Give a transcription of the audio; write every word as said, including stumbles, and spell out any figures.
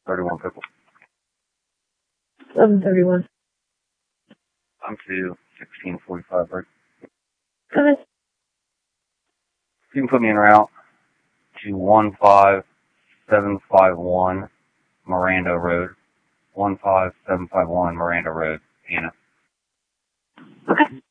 thirty-one Pickle. eleven thirty-one. I'm to sixteen forty-five, right? Okay. You can put me en route to one five seven five one Miranda Road. one five seven five one Miranda Road, Anna. Okay.